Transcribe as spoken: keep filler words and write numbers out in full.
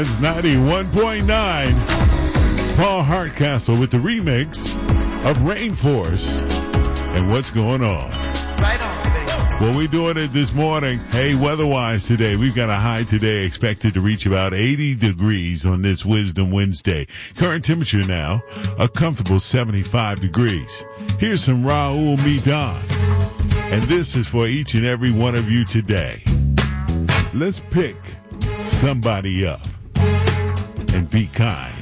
Jazz ninety-one point nine. Paul Hardcastle with the remix of Rainforest and What's Going On. Right on, baby. Well, we doing it this morning. Hey, weather-wise today, we've got a high today expected to reach about eighty degrees on this Wisdom Wednesday. Current temperature now, a comfortable seventy-five degrees. Here's some Raul Midan. And this is for each and every one of you today. Let's pick somebody up and be kind.